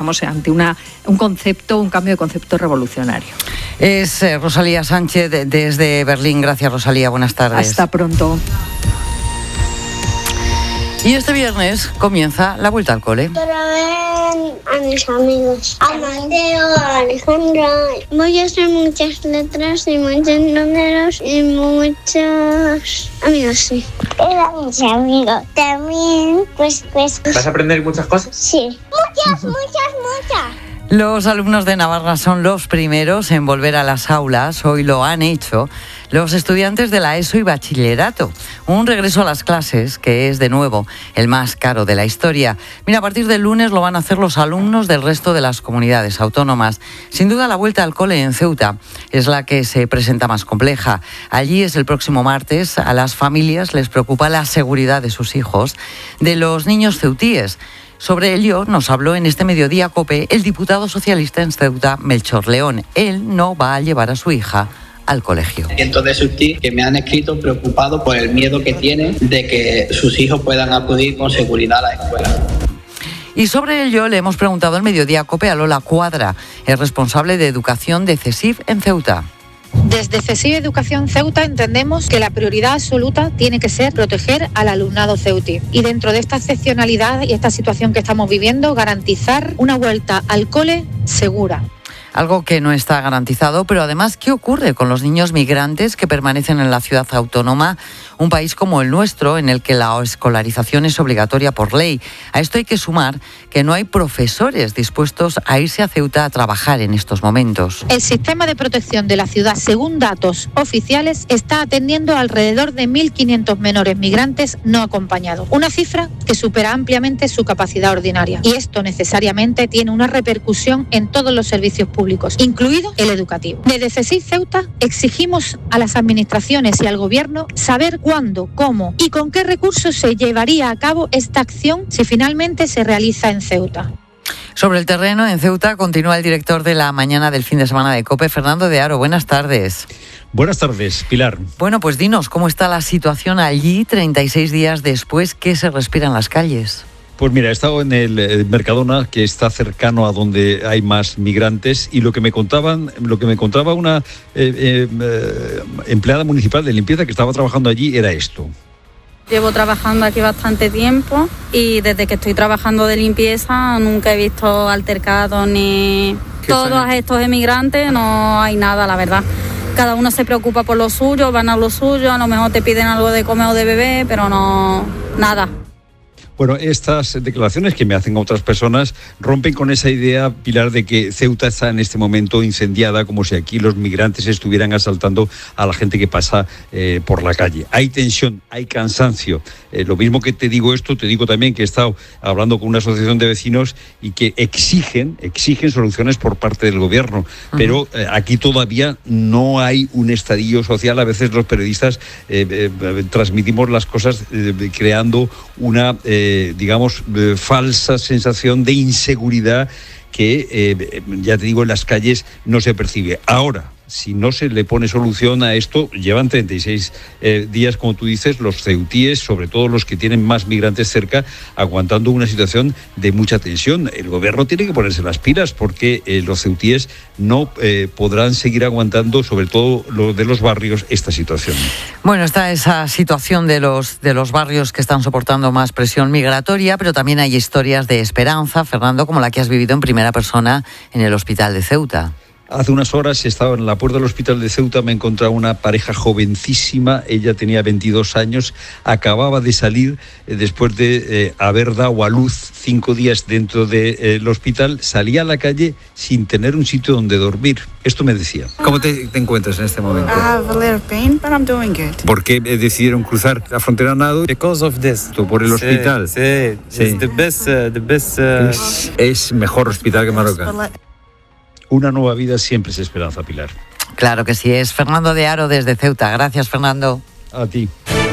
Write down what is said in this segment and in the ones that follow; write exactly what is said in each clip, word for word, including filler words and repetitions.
estamos ante una, un concepto, un cambio de concepto revolucionario. Es eh, Rosalía Sánchez de, desde Berlín. Gracias, Rosalía. Buenas tardes. Hasta pronto. Y este viernes comienza la vuelta al cole. Para ver a mis amigos, a Mateo, a Alejandra. Voy a hacer muchas letras y muchos números y muchos amigos, sí. Era mis amigos. También, pues, pues... ¿Vas a aprender muchas cosas? Sí. Muchas, muchas, muchas. Los alumnos de Navarra son los primeros en volver a las aulas. Hoy lo han hecho los estudiantes de la ESO y Bachillerato. Un regreso a las clases que es, de nuevo, el más caro de la historia. Mira, a partir del lunes lo van a hacer los alumnos del resto de las comunidades autónomas. Sin duda, la vuelta al cole en Ceuta es la que se presenta más compleja. Allí es el próximo martes. A las familias les preocupa la seguridad de sus hijos, de los niños ceutíes. Sobre ello nos habló en este Mediodía COPE el diputado socialista en Ceuta, Melchor León. Él no va a llevar a su hija al colegio. Cientos de sus tíos que me han escrito preocupados por el miedo que tienen de que sus hijos puedan acudir con seguridad a la escuela. Y sobre ello le hemos preguntado en Mediodía COPE a Lola Cuadra, el responsable de educación de CESIF en Ceuta. Desde CESIF Educación Ceuta entendemos que la prioridad absoluta tiene que ser proteger al alumnado ceutí y dentro de esta excepcionalidad y esta situación que estamos viviendo, garantizar una vuelta al cole segura. Algo que no está garantizado, pero además, ¿qué ocurre con los niños migrantes que permanecen en la ciudad autónoma? Un país como el nuestro, en el que la escolarización es obligatoria por ley. A esto hay que sumar que no hay profesores dispuestos a irse a Ceuta a trabajar en estos momentos. El sistema de protección de la ciudad, según datos oficiales, está atendiendo a alrededor de mil quinientos menores migrantes no acompañados. Una cifra que supera ampliamente su capacidad ordinaria. Y esto necesariamente tiene una repercusión en todos los servicios públicos, incluido el educativo. Desde CESIF Ceuta exigimos a las administraciones y al gobierno saber cuándo, cómo y con qué recursos se llevaría a cabo esta acción si finalmente se realiza en Ceuta. Sobre el terreno, en Ceuta, continúa el director de la mañana del fin de semana de COPE, Fernando de Aro. Buenas tardes. Buenas tardes, Pilar. Bueno, pues dinos, ¿cómo está la situación allí treinta y seis días después? ¿Qué se respira en las calles? Pues mira, he estado en el Mercadona, que está cercano a donde hay más migrantes, y lo que me contaban, lo que me contaba una eh, eh, empleada municipal de limpieza que estaba trabajando allí era esto. Llevo trabajando aquí bastante tiempo y desde que estoy trabajando de limpieza nunca he visto altercados ni todos estos emigrantes, no hay nada, la verdad. Cada uno se preocupa por lo suyo, van a lo suyo, a lo mejor te piden algo de comer o de beber, pero no, nada. Bueno, estas declaraciones que me hacen otras personas rompen con esa idea, Pilar, de que Ceuta está en este momento incendiada, como si aquí los migrantes estuvieran asaltando a la gente que pasa eh, por la calle. Hay tensión, hay cansancio. Eh, lo mismo que te digo esto, te digo también que he estado hablando con una asociación de vecinos y que exigen, exigen soluciones por parte del gobierno. Uh-huh. Pero eh, aquí todavía no hay un estadillo social. A veces los periodistas eh, eh, transmitimos las cosas eh, creando una... Eh, Eh, digamos, eh, falsa sensación de inseguridad que, eh, ya te digo, en las calles no se percibe. Ahora, si no se le pone solución a esto, llevan treinta y seis eh, días, como tú dices, los ceutíes, sobre todo los que tienen más migrantes cerca, aguantando una situación de mucha tensión. El gobierno tiene que ponerse las pilas porque eh, los ceutíes no eh, podrán seguir aguantando, sobre todo los de los barrios, esta situación. Bueno, está esa situación de los, de los barrios que están soportando más presión migratoria, pero también hay historias de esperanza, Fernando, como la que has vivido en primera persona en el hospital de Ceuta. Hace unas horas estaba en la puerta del hospital de Ceuta, me encontraba una pareja jovencísima, ella tenía veintidós años, acababa de salir eh, después de eh, haber dado a luz cinco días dentro del de, eh, hospital, salía a la calle sin tener un sitio donde dormir. Esto me decía. ¿Cómo te, te encuentras en este momento? I have a little pain, but I'm doing good. ¿Por qué decidieron cruzar la frontera a nado? Because of this. ¿Por el sí, hospital? Sí, sí. It's the best, uh, the best, uh... es, es mejor hospital que Marroca. Una nueva vida siempre es esperanza, Pilar. Claro que sí, es Fernando de Aro desde Ceuta. Gracias, Fernando. A ti.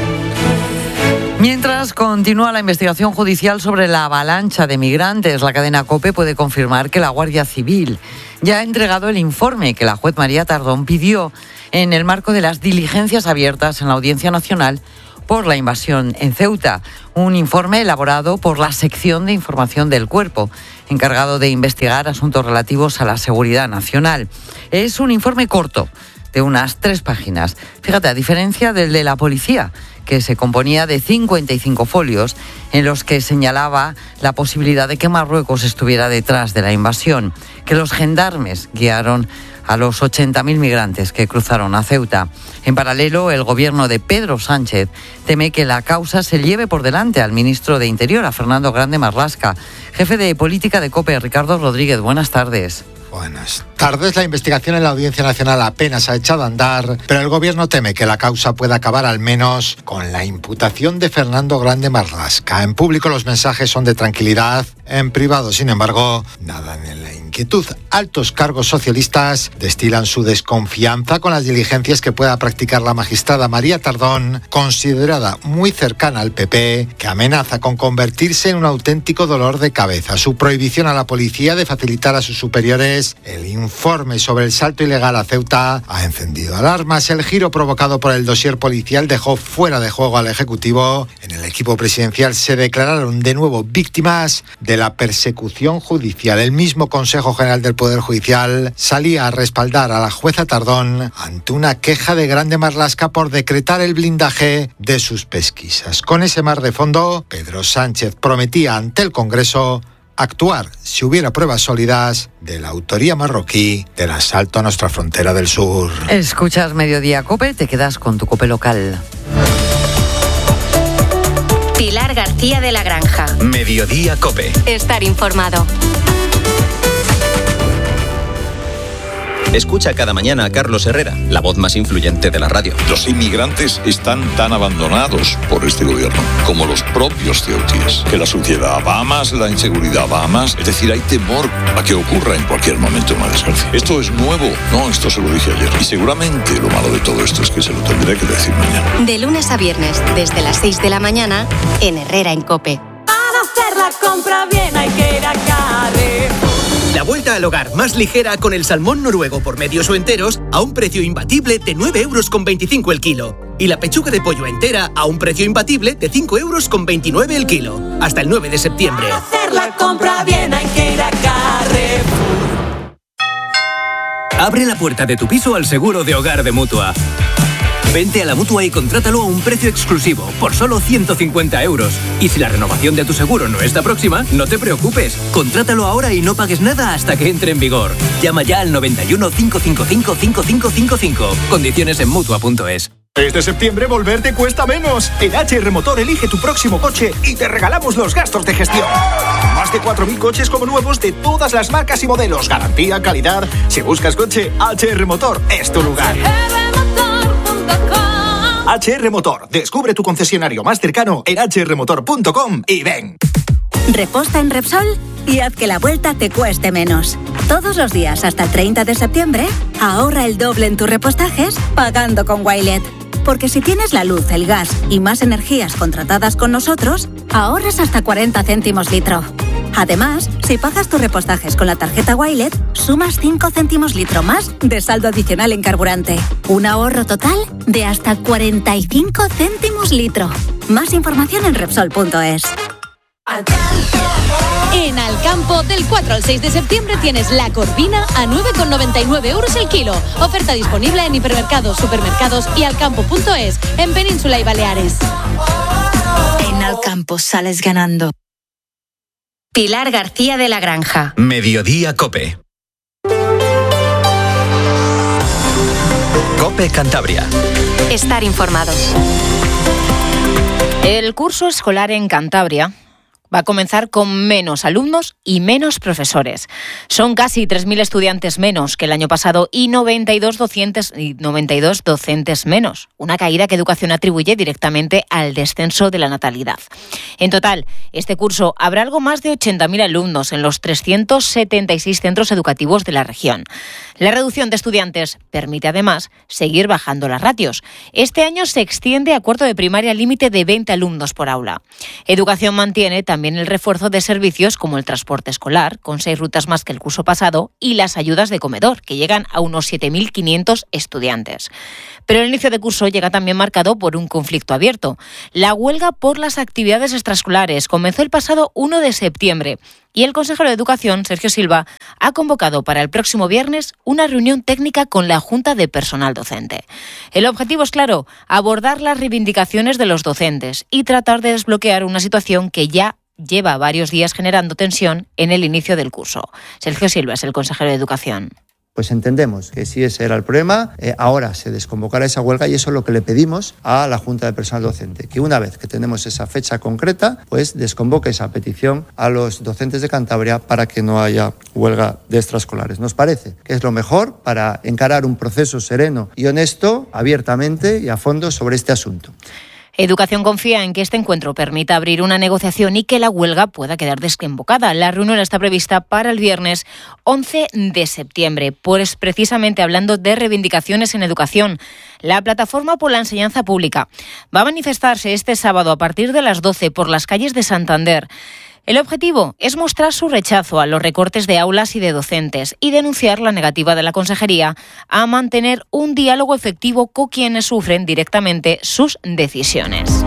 Mientras continúa la investigación judicial sobre la avalancha de migrantes, la cadena COPE puede confirmar que la Guardia Civil ya ha entregado el informe que la juez María Tardón pidió en el marco de las diligencias abiertas en la Audiencia Nacional por la invasión en Ceuta. Un informe elaborado por la sección de información del Cuerpo. encargado de investigar asuntos relativos a la seguridad nacional. Es un informe corto, de unas tres páginas. Fíjate, a diferencia del de la policía, que se componía de cincuenta y cinco folios en los que señalaba la posibilidad de que Marruecos estuviera detrás de la invasión, que los gendarmes guiaron a los ochenta mil migrantes que cruzaron a Ceuta. En paralelo, el gobierno de Pedro Sánchez teme que la causa se lleve por delante al ministro de Interior, a Fernando Grande Marlaska. Jefe de política de COPE, Ricardo Rodríguez, buenas tardes. Buenas tardes. La investigación en la Audiencia Nacional apenas ha echado a andar, pero el gobierno teme que la causa pueda acabar al menos con la imputación de Fernando Grande Marlaska. En público los mensajes son de tranquilidad, en privado, sin embargo, nadan en la inquietud. Altos cargos socialistas destilan su desconfianza con las diligencias que pueda practicar la magistrada María Tardón, considerada muy cercana al P P, que amenaza con convertirse en un auténtico dolor de cabeza. Su prohibición a la policía de facilitar a sus superiores el informe sobre el salto ilegal a Ceuta ha encendido alarmas. El giro provocado por el dossier policial dejó fuera de juego al Ejecutivo. En el equipo presidencial se declararon de nuevo víctimas de la persecución judicial. El mismo Consejo General del Poder Judicial salía a respaldar a la jueza Tardón ante una queja de Grande Marlaska por decretar el blindaje de sus pesquisas. Con ese mar de fondo, Pedro Sánchez prometía ante el Congreso actuar si hubiera pruebas sólidas de la autoría marroquí del asalto a nuestra frontera del sur. Escuchas Mediodía COPE, te quedas con tu COPE local. Pilar García de la Granja. Mediodía COPE. Estar informado. Escucha cada mañana a Carlos Herrera, la voz más influyente de la radio. Los inmigrantes están tan abandonados por este gobierno como los propios ceutíes. Que la suciedad va más, la inseguridad va más. Es decir, hay temor a que ocurra en cualquier momento una desgracia. Esto es nuevo. No, esto se lo dije ayer. Y seguramente lo malo de todo esto es que se lo tendré que decir mañana. De lunes a viernes, desde las seis de la mañana, en Herrera en COPE. Para hacer la compra bien hay que ir a Carrefour. La vuelta al hogar más ligera con el salmón noruego por medios o enteros a un precio imbatible de nueve euros con veinticinco el kilo. Y la pechuga de pollo entera a un precio imbatible de cinco euros con veintinueve el kilo. Hasta el nueve de septiembre. Para hacer la compra bien hay que ir a Carrefour. Abre la puerta de tu piso al seguro de hogar de Mutua. Vente a la Mutua y contrátalo a un precio exclusivo, por solo ciento cincuenta euros. Y si la renovación de tu seguro no está próxima, no te preocupes. Contrátalo ahora y no pagues nada hasta que entre en vigor. Llama ya al noventa y uno, cinco cinco cinco, cinco cinco cinco cinco. Condiciones en Mutua punto es. Este septiembre volver te cuesta menos. En H R Motor elige tu próximo coche y te regalamos los gastos de gestión. Más de cuatro mil coches como nuevos de todas las marcas y modelos. Garantía, calidad. Si buscas coche, H R Motor es tu lugar. H R Motor. Descubre tu concesionario más cercano en h r motor punto com y ven. Reposta en Repsol y haz que la vuelta te cueste menos. Todos los días hasta el treinta de septiembre, ahorra el doble en tus repostajes pagando con Wilet. Porque si tienes la luz, el gas y más energías contratadas con nosotros, ahorras hasta cuarenta céntimos litro. Además, si pagas tus repostajes con la tarjeta Wilet, sumas cinco céntimos litro más de saldo adicional en carburante. Un ahorro total de hasta cuarenta y cinco céntimos litro. Más información en Repsol punto es. En Alcampo, del cuatro al seis de septiembre tienes la corvina a nueve con noventa y nueve euros el kilo. Oferta disponible en hipermercados, supermercados y alcampo punto es en Península y Baleares. En Alcampo sales ganando. Pilar García de la Granja. Mediodía COPE. COPE Cantabria. Estar informado. El curso escolar en Cantabria va a comenzar con menos alumnos y menos profesores. Son casi tres mil estudiantes menos que el año pasado y noventa y dos docentes, y noventa y dos docentes menos. Una caída que Educación atribuye directamente al descenso de la natalidad. En total, este curso habrá algo más de ochenta mil alumnos en los trescientos setenta y seis centros educativos de la región. La reducción de estudiantes permite además seguir bajando las ratios. Este año se extiende a cuarto de primaria límite de veinte alumnos por aula. Educación mantiene también el refuerzo de servicios como el transporte escolar, con seis rutas más que el curso pasado, y las ayudas de comedor, que llegan a unos siete mil quinientos estudiantes. Pero el inicio de curso llega también marcado por un conflicto abierto. La huelga por las actividades extraescolares comenzó el pasado uno de septiembre Y el consejero de Educación, Sergio Silva, ha convocado para el próximo viernes una reunión técnica con la Junta de Personal Docente. El objetivo es claro, abordar las reivindicaciones de los docentes y tratar de desbloquear una situación que ya lleva varios días generando tensión en el inicio del curso. Sergio Silva es el consejero de Educación. Pues entendemos que si ese era el problema, eh, ahora se desconvocará esa huelga y eso es lo que le pedimos a la Junta de Personal Docente, que una vez que tenemos esa fecha concreta, pues desconvoque esa petición a los docentes de Cantabria para que no haya huelga de extraescolares. Nos parece que es lo mejor para encarar un proceso sereno y honesto, abiertamente y a fondo sobre este asunto. Educación confía en que este encuentro permita abrir una negociación y que la huelga pueda quedar desconvocada. La reunión está prevista para el viernes once de septiembre. Pues precisamente hablando de reivindicaciones en educación, la Plataforma por la Enseñanza Pública va a manifestarse este sábado a partir de las doce por las calles de Santander. El objetivo es mostrar su rechazo a los recortes de aulas y de docentes y denunciar la negativa de la Consejería a mantener un diálogo efectivo con quienes sufren directamente sus decisiones.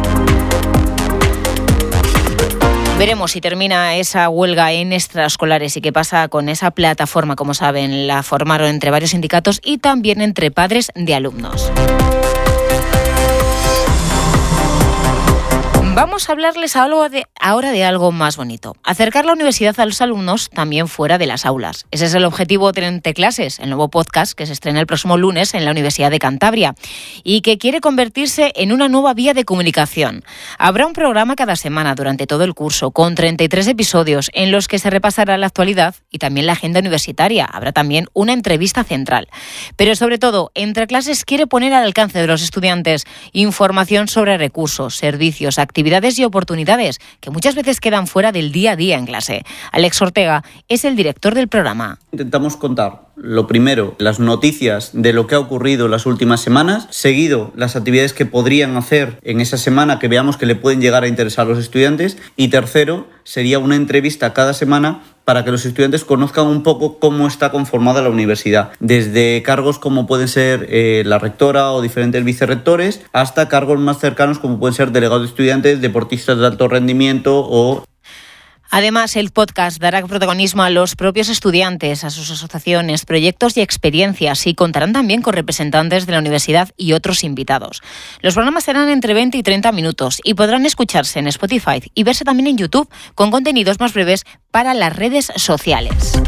Veremos si termina esa huelga en extraescolares y qué pasa con esa plataforma. Como saben, la formaron entre varios sindicatos y también entre padres de alumnos. Vamos a hablarles algo de, ahora de algo más bonito. Acercar la universidad a los alumnos también fuera de las aulas. Ese es el objetivo de Trente Clases, el nuevo podcast que se estrena el próximo lunes en la Universidad de Cantabria y que quiere convertirse en una nueva vía de comunicación. Habrá un programa cada semana durante todo el curso con treinta y tres episodios en los que se repasará la actualidad y también la agenda universitaria. Habrá también una entrevista central. Pero sobre todo, Entre Clases quiere poner al alcance de los estudiantes información sobre recursos, servicios, actividades y oportunidades que muchas veces quedan fuera del día a día en clase. Alex Ortega es el director del programa. Intentamos contar, lo primero, las noticias de lo que ha ocurrido en las últimas semanas, seguido las actividades que podrían hacer en esa semana que veamos que le pueden llegar a interesar a los estudiantes y tercero, sería una entrevista cada semana para que los estudiantes conozcan un poco cómo está conformada la universidad, desde cargos como pueden ser eh, la rectora o diferentes vicerrectores, hasta cargos más cercanos como pueden ser delegados de estudiantes, deportistas de alto rendimiento o... Además, el podcast dará protagonismo a los propios estudiantes, a sus asociaciones, proyectos y experiencias y contarán también con representantes de la universidad y otros invitados. Los programas serán entre veinte y treinta minutos y podrán escucharse en Spotify y verse también en YouTube con contenidos más breves para las redes sociales.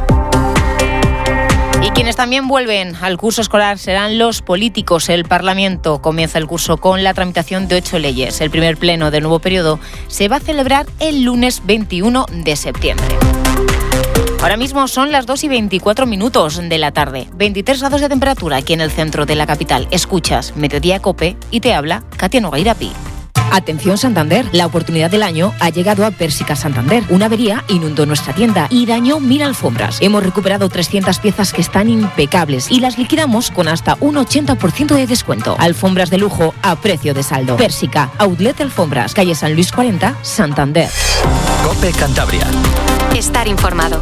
Y quienes también vuelven al curso escolar serán los políticos. El Parlamento comienza el curso con la tramitación de ocho leyes. El primer pleno del nuevo periodo se va a celebrar el lunes veintiuno de septiembre. Ahora mismo son las dos y veinticuatro minutos de la tarde. veintitrés grados de temperatura aquí en el centro de la capital. Escuchas Mediodía Cope y te habla Katia Nogueirapi. Atención Santander, la oportunidad del año ha llegado a Pérsica Santander. Una avería inundó nuestra tienda y dañó mil alfombras. Hemos recuperado trescientas piezas que están impecables y las liquidamos con hasta un ochenta por ciento de descuento. Alfombras de lujo a precio de saldo. Pérsica, Outlet Alfombras, calle San Luis cuarenta, Santander. Cope Cantabria. Estar informado.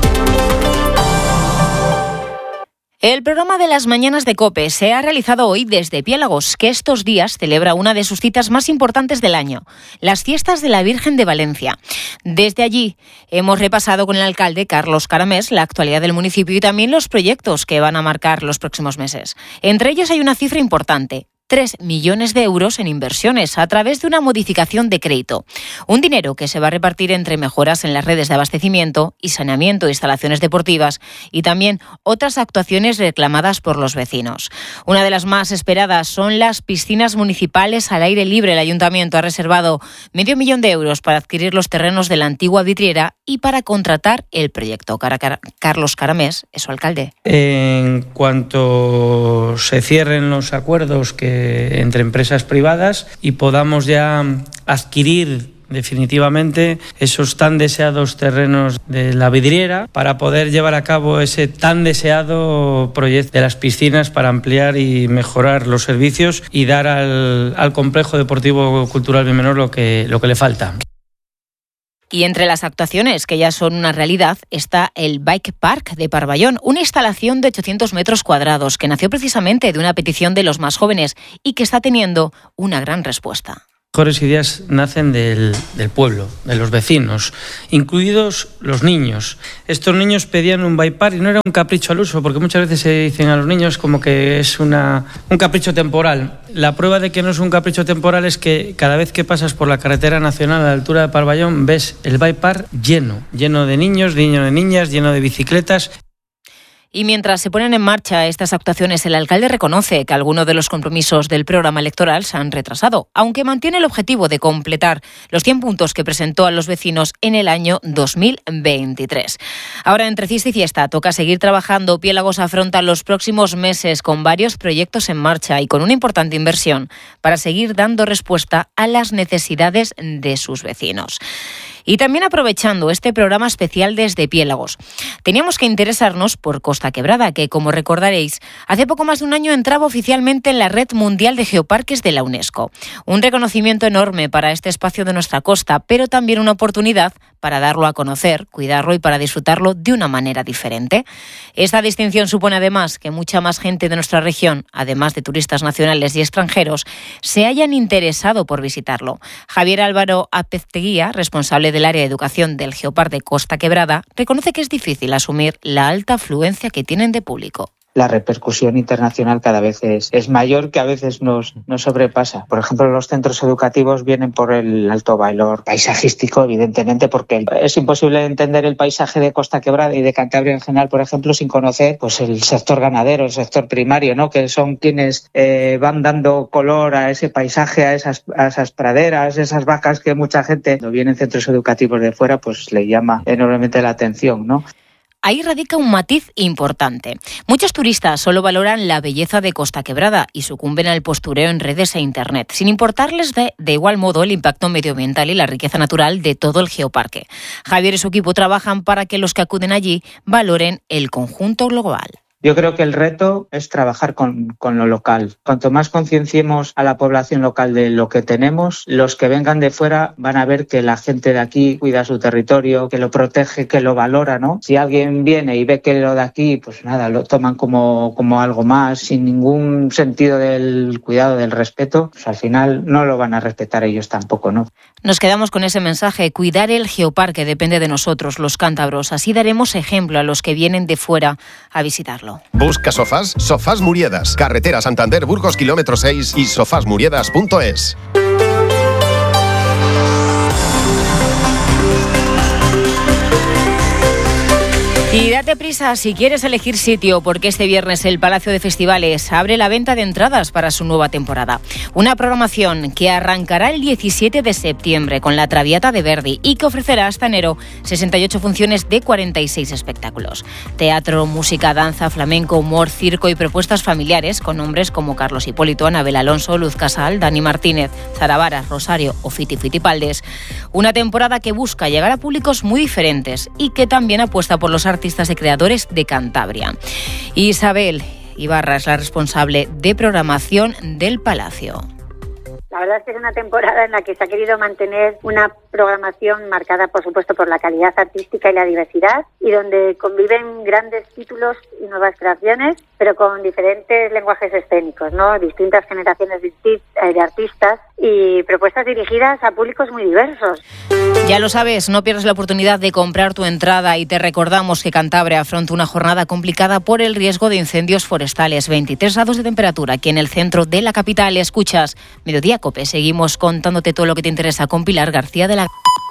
El programa de las mañanas de COPE se ha realizado hoy desde Piélagos, que estos días celebra una de sus citas más importantes del año, las fiestas de la Virgen de Valencia. Desde allí hemos repasado con el alcalde Carlos Caramés la actualidad del municipio y también los proyectos que van a marcar los próximos meses. Entre ellos hay una cifra importante. tres millones de euros en inversiones a través de una modificación de crédito. Un dinero que se va a repartir entre mejoras en las redes de abastecimiento y saneamiento de instalaciones deportivas y también otras actuaciones reclamadas por los vecinos. Una de las más esperadas son las piscinas municipales al aire libre. El ayuntamiento ha reservado medio millón de euros para adquirir los terrenos de la antigua vidriera y para contratar el proyecto. Carlos Caramés es su alcalde. En cuanto se cierren los acuerdos que entre empresas privadas y podamos ya adquirir definitivamente esos tan deseados terrenos de la vidriera para poder llevar a cabo ese tan deseado proyecto de las piscinas para ampliar y mejorar los servicios y dar al, al complejo deportivo cultural bien menor lo que, lo que le falta. Y entre las actuaciones que ya son una realidad está el Bike Park de Parvallón, una instalación de ochocientos metros cuadrados que nació precisamente de una petición de los más jóvenes y que está teniendo una gran respuesta. mejores ideas nacen del, del pueblo, de los vecinos, incluidos los niños. Estos niños pedían un bypass y no era un capricho al uso, porque muchas veces se dicen a los niños como que es una, un capricho temporal. La prueba de que no es un capricho temporal es que cada vez que pasas por la carretera nacional a la altura de Parvallón ves el bypass lleno, lleno de niños, lleno de niñas, lleno de bicicletas. Y mientras se ponen en marcha estas actuaciones, el alcalde reconoce que algunos de los compromisos del programa electoral se han retrasado, aunque mantiene el objetivo de completar los cien puntos que presentó a los vecinos en el año dos mil veintitrés. Ahora, entre fiesta y fiesta, toca seguir trabajando. Piélagos afronta los próximos meses con varios proyectos en marcha y con una importante inversión para seguir dando respuesta a las necesidades de sus vecinos. Y también aprovechando este programa especial desde Piélagos, teníamos que interesarnos por Costa Quebrada, que, como recordaréis, hace poco más de un año entraba oficialmente en la Red Mundial de Geoparques de la UNESCO. Un reconocimiento enorme para este espacio de nuestra costa, pero también una oportunidad para darlo a conocer, cuidarlo y para disfrutarlo de una manera diferente. Esta distinción supone además que mucha más gente de nuestra región, además de turistas nacionales y extranjeros, se hayan interesado por visitarlo. Javier Álvaro Apezteguía, responsable de del área de educación del Geoparque de Costa Quebrada, reconoce que es difícil asumir la alta afluencia que tienen de público. La repercusión internacional cada vez es, es mayor, que a veces nos, nos sobrepasa. Por ejemplo, los centros educativos vienen por el alto valor paisajístico, evidentemente, porque es imposible entender el paisaje de Costa Quebrada y de Cantabria en general, por ejemplo, sin conocer pues el sector ganadero, el sector primario, ¿no? Que son quienes eh, van dando color a ese paisaje, a esas, a esas praderas, esas vacas que mucha gente, cuando vienen centros educativos de fuera, pues le llama enormemente la atención, ¿no? Ahí radica un matiz importante. Muchos turistas solo valoran la belleza de Costa Quebrada y sucumben al postureo en redes e internet, sin importarles de, de igual modo el impacto medioambiental y la riqueza natural de todo el geoparque. Javier y su equipo trabajan para que los que acuden allí valoren el conjunto global. Yo creo que el reto es trabajar con, con lo local. Cuanto más concienciemos a la población local de lo que tenemos, los que vengan de fuera van a ver que la gente de aquí cuida su territorio, que lo protege, que lo valora, ¿no? Si alguien viene y ve que lo de aquí, pues nada, lo toman como, como algo más, sin ningún sentido del cuidado, del respeto, pues al final no lo van a respetar ellos tampoco, ¿no? Nos quedamos con ese mensaje. Cuidar el geoparque depende de nosotros, los cántabros. Así daremos ejemplo a los que vienen de fuera a visitarlo. Busca sofás, Sofás Muriedas, carretera Santander Burgos kilómetro seis y sofás muriedas punto es. Y date prisa si quieres elegir sitio, porque este viernes el Palacio de Festivales abre la venta de entradas para su nueva temporada. Una programación que arrancará el diecisiete de septiembre con la Traviata de Verdi y que ofrecerá hasta enero sesenta y ocho funciones de cuarenta y seis espectáculos. Teatro, música, danza, flamenco, humor, circo y propuestas familiares con nombres como Carlos Hipólito, Anabel Alonso, Luz Casal, Dani Martínez, Sara Varas, Rosario o Fiti Fitipaldes. Una temporada que busca llegar a públicos muy diferentes y que también apuesta por los artistas y creadores de Cantabria. Isabel Ibarra es la responsable de programación del Palacio. La verdad es que es una temporada en la que se ha querido mantener una programación marcada, por supuesto, por la calidad artística y la diversidad, y donde conviven grandes títulos y nuevas creaciones, pero con diferentes lenguajes escénicos, ¿no? Distintas generaciones de artistas y propuestas dirigidas a públicos muy diversos. Ya lo sabes, no pierdas la oportunidad de comprar tu entrada y te recordamos que Cantabria afronta una jornada complicada por el riesgo de incendios forestales. veintitrés grados de temperatura aquí en el centro de la capital. Escuchas Mediodía Cope. Seguimos contándote todo lo que te interesa con Pilar García de la...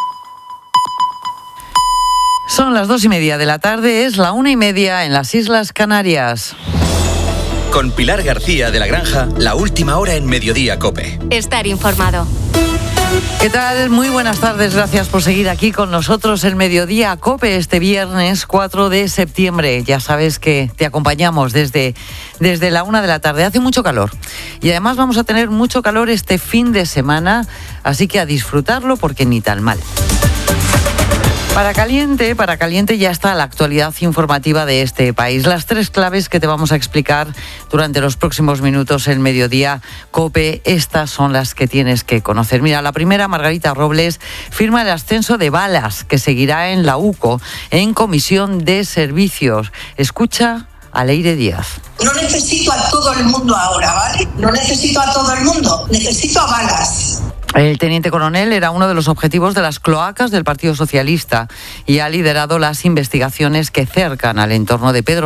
Son las dos y media de la tarde, es la una y media en las Islas Canarias. Con Pilar García de la Granja, la última hora en Mediodía Cope. Estar informado. ¿Qué tal? Muy buenas tardes, gracias por seguir aquí con nosotros en Mediodía Cope este viernes cuatro de septiembre. Ya sabes que te acompañamos desde, desde la una de la tarde. Hace mucho calor y además vamos a tener mucho calor este fin de semana, así que a disfrutarlo porque ni tan mal. Para caliente, para caliente ya está la actualidad informativa de este país. Las tres claves que te vamos a explicar durante los próximos minutos en Mediodía Cope, estas son las que tienes que conocer. Mira, la primera, Margarita Robles firma el ascenso de Balas, que seguirá en la UCO en Comisión de Servicios. Escucha a Leire Díaz. No necesito a todo el mundo ahora, ¿vale? No necesito a todo el mundo, necesito a Balas. El teniente coronel era uno de los objetivos de las cloacas del Partido Socialista y ha liderado las investigaciones que cercan al entorno de Pedro